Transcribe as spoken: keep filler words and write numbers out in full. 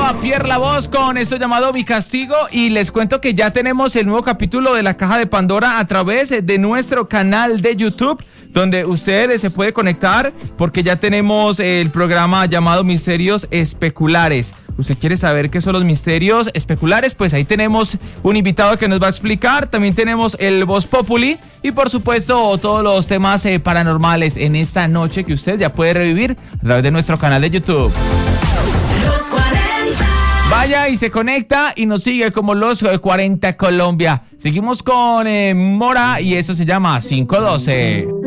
a Pierre La Voz con esto llamado Mi Castigo, y les cuento que ya tenemos el nuevo capítulo de La Caja de Pandora a través de nuestro canal de YouTube, donde usted se puede conectar porque ya tenemos el programa llamado Misterios Especulares. ¿Usted quiere saber qué son los misterios especulares? Pues ahí tenemos un invitado que nos va a explicar. También tenemos el Voz Populi y por supuesto todos los temas eh, paranormales en esta noche que usted ya puede revivir a través de nuestro canal de YouTube. Los cuarenta. Vaya y se conecta y nos sigue como Los cuarenta Colombia. Seguimos con eh, Mora y eso se llama cinco doce.